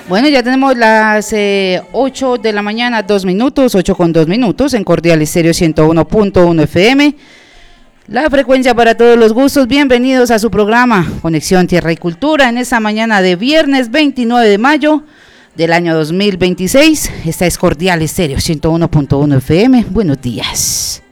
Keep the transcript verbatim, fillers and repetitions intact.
Bueno, ya tenemos las eh, ocho de la mañana, dos minutos, ocho con dos minutos, en Cordial Estéreo ciento uno punto uno F M. La frecuencia para todos los gustos. Bienvenidos a su programa Conexión Tierra y Cultura en esta mañana de viernes veintinueve de mayo del año dos mil veintiséis. Esta es Cordial Estéreo ciento uno punto uno F M. Buenos días.